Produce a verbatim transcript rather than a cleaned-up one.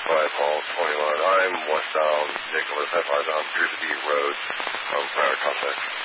Alright, Paul, twenty-one. I'm westbound, Nick over the Pet Bar down through the D road from prior contact.